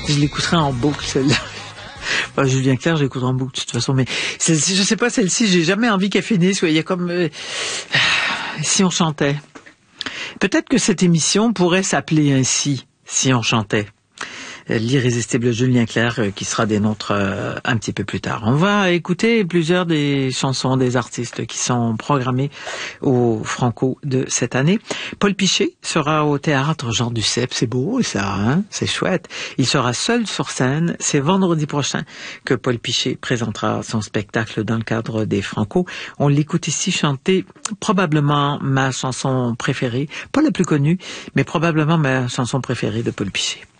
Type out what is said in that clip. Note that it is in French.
Je l'écouterai en boucle, celle-là. Enfin, Julien Clerc, je l'écouterai en boucle, de toute façon. Mais celle-ci, je sais pas, celle-ci, j'ai jamais envie qu'elle finisse. Il y a comme... si on chantait. Peut-être que cette émission pourrait s'appeler ainsi, si on chantait. L'irrésistible Julien Clerc qui sera des nôtres un petit peu plus tard. On va écouter plusieurs des chansons des artistes qui sont programmés au Franco de cette année. Paul Piché sera au théâtre Jean Duceppe, c'est beau ça, hein? C'est chouette. Il sera seul sur scène, c'est vendredi prochain que Paul Piché présentera son spectacle dans le cadre des Franco. On l'écoute ici chanter probablement ma chanson préférée, pas la plus connue, mais probablement ma chanson préférée de Paul Piché.